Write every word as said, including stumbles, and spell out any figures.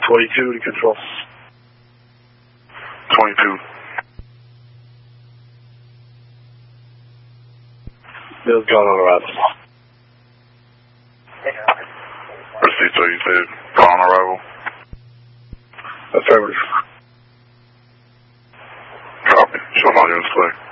twenty-two to control. twenty-two. Bill's gone on arrival. Receipt, so you said gone on arrival? Affirmative. Copy. Show my units clear.